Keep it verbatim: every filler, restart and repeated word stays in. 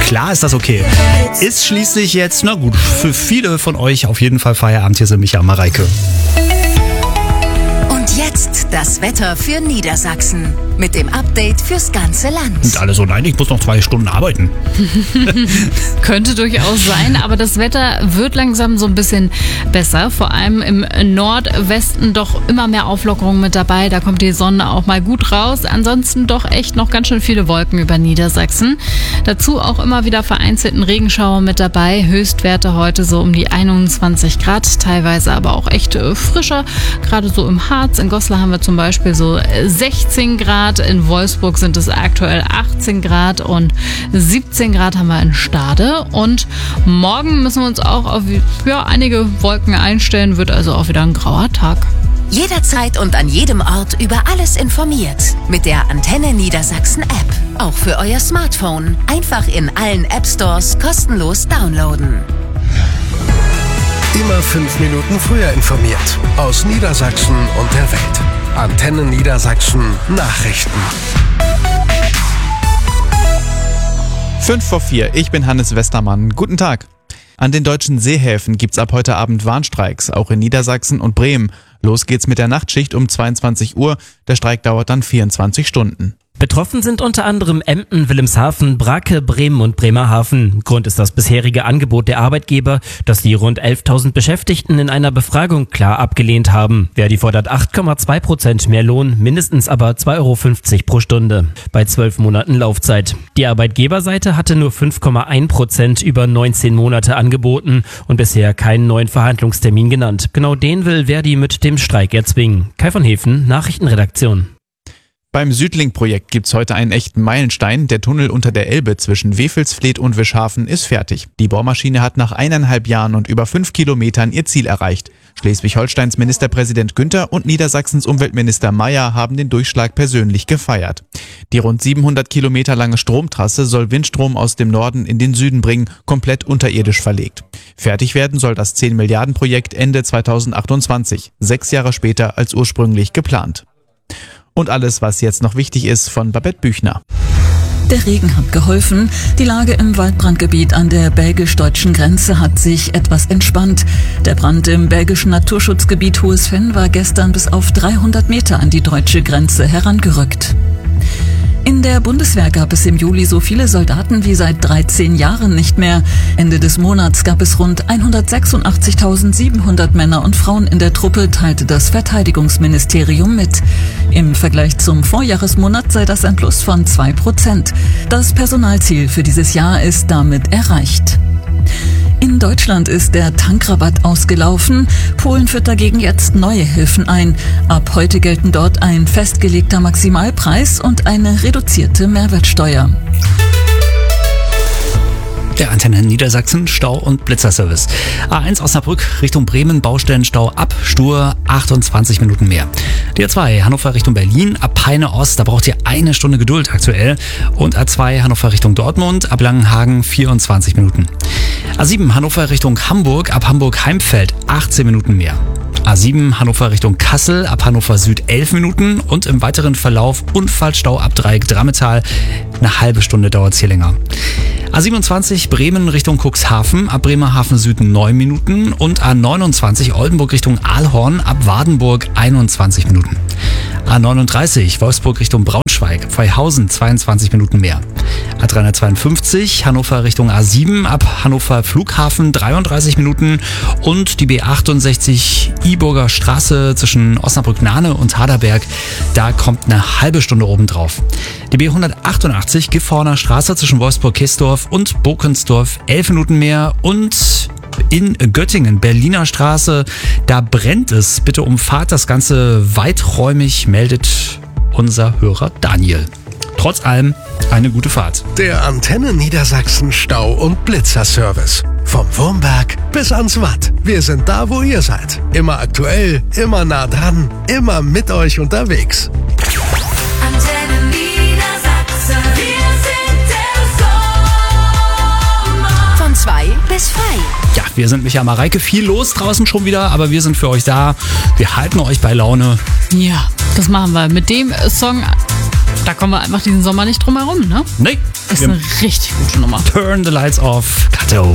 klar ist das okay. Ist schließlich jetzt, na gut, für viele von euch auf jeden Fall Feierabend. Hier sind Micha und Mareike. Jetzt das Wetter für Niedersachsen mit dem Update fürs ganze Land. Und alle so, nein, ich muss noch zwei Stunden arbeiten. Könnte durchaus sein, aber das Wetter wird langsam so ein bisschen besser. Vor allem im Nordwesten doch immer mehr Auflockerung mit dabei. Da kommt die Sonne auch mal gut raus. Ansonsten doch echt noch ganz schön viele Wolken über Niedersachsen. Dazu auch immer wieder vereinzelten Regenschauer mit dabei. Höchstwerte heute so um die einundzwanzig Grad, teilweise aber auch echt frischer. Gerade so im Harz, in Goslar haben wir zum Beispiel so sechzehn Grad. In Wolfsburg sind es aktuell achtzehn Grad und siebzehn Grad haben wir in Stade. Und morgen müssen wir uns auch auf ja, einige Wolken einstellen, wird also auch wieder ein grauer Tag. Jederzeit und an jedem Ort über alles informiert. Mit der Antenne Niedersachsen App. Auch für euer Smartphone. Einfach in allen App Stores kostenlos downloaden. Immer fünf Minuten früher informiert. Aus Niedersachsen und der Welt. Antenne Niedersachsen Nachrichten. Fünf vor vier, ich bin Hannes Westermann. Guten Tag. An den deutschen Seehäfen gibt's ab heute Abend Warnstreiks, auch in Niedersachsen und Bremen. Los geht's mit der Nachtschicht um zweiundzwanzig Uhr. Der Streik dauert dann vierundzwanzig Stunden. Betroffen sind unter anderem Emden, Wilhelmshaven, Brake, Bremen und Bremerhaven. Grund ist das bisherige Angebot der Arbeitgeber, das die rund elftausend Beschäftigten in einer Befragung klar abgelehnt haben. Verdi fordert acht Komma zwei Prozent mehr Lohn, mindestens aber zwei Euro fünfzig pro Stunde. Bei zwölf Monaten Laufzeit. Die Arbeitgeberseite hatte nur fünf Komma eins Prozent über neunzehn Monate angeboten und bisher keinen neuen Verhandlungstermin genannt. Genau den will Verdi mit dem Streik erzwingen. Kai von Hefen, Nachrichtenredaktion. Beim Südlink-Projekt gibt's heute einen echten Meilenstein. Der Tunnel unter der Elbe zwischen Wewelsfleth und Wischhafen ist fertig. Die Bohrmaschine hat nach eineinhalb Jahren und über fünf Kilometern ihr Ziel erreicht. Schleswig-Holsteins Ministerpräsident Günther und Niedersachsens Umweltminister Mayer haben den Durchschlag persönlich gefeiert. Die rund siebenhundert Kilometer lange Stromtrasse soll Windstrom aus dem Norden in den Süden bringen, komplett unterirdisch verlegt. Fertig werden soll das zehn Milliarden Projekt Ende zweitausendachtundzwanzig, sechs Jahre später als ursprünglich geplant. Und alles, was jetzt noch wichtig ist, von Babette Büchner. Der Regen hat geholfen. Die Lage im Waldbrandgebiet an der belgisch-deutschen Grenze hat sich etwas entspannt. Der Brand im belgischen Naturschutzgebiet Hohes Venn war gestern bis auf dreihundert Meter an die deutsche Grenze herangerückt. In der Bundeswehr gab es im Juli so viele Soldaten wie seit dreizehn Jahren nicht mehr. Ende des Monats gab es rund hundertsechsundachtzigtausendsiebenhundert Männer und Frauen in der Truppe, teilte das Verteidigungsministerium mit. Im Vergleich zum Vorjahresmonat sei das ein Plus von zwei Prozent. Das Personalziel für dieses Jahr ist damit erreicht. In Deutschland ist der Tankrabatt ausgelaufen. Polen führt dagegen jetzt neue Hilfen ein. Ab heute gelten dort ein festgelegter Maximalpreis und eine reduzierte Mehrwertsteuer. Der Antenne Niedersachsen Stau- und Blitzerservice. A eins Osnabrück Richtung Bremen, Baustellenstau ab Stur, achtundzwanzig Minuten mehr. Die A zwei Hannover Richtung Berlin, ab Peine Ost, da braucht ihr eine Stunde Geduld aktuell. Und A zwei Hannover Richtung Dortmund, ab Langenhagen vierundzwanzig Minuten. A sieben Hannover Richtung Hamburg, ab Hamburg-Heimfeld achtzehn Minuten mehr. A sieben Hannover Richtung Kassel, ab Hannover Süd elf Minuten und im weiteren Verlauf Unfallstau ab Dreieck Drammetal. Eine halbe Stunde dauert es hier länger. A siebenundzwanzig Bremen Richtung Cuxhaven, ab Bremerhaven Süd neun Minuten und A neunundzwanzig Oldenburg Richtung Aalhorn, ab Wardenburg einundzwanzig Minuten. A neununddreißig Wolfsburg Richtung Braunschweig, Pfeihausen zweiundzwanzig Minuten mehr. A dreihundertzweiundfünfzig Hannover Richtung A sieben, ab Hannover Flughafen dreiunddreißig Minuten und die B achtundsechzig Iburger Straße zwischen Osnabrück-Nahne und Haderberg, da kommt eine halbe Stunde obendrauf. Die B hundertachtundachtzig Gifhorner Straße zwischen Wolfsburg-Kessdorf und Bokensdorf elf Minuten mehr und in Göttingen, Berliner Straße, da brennt es. Bitte umfahrt das Ganze weiträumig, meldet unser Hörer Daniel. Trotz allem eine gute Fahrt. Der Antenne Niedersachsen Stau- und Blitzerservice. Vom Wurmberg bis ans Watt. Wir sind da, wo ihr seid. Immer aktuell, immer nah dran, immer mit euch unterwegs. Antenne Niedersachsen. Wir sind der Sommer. Von zwei bis frei. Ja, wir sind Micha, Mareike, viel los draußen schon wieder, aber wir sind für euch da. Wir halten euch bei Laune. Ja, das machen wir mit dem Song Da kommen wir einfach diesen Sommer nicht drum herum, ne? Nee. Ist eine richtig gute Nummer. Turn the Lights Off, Kato.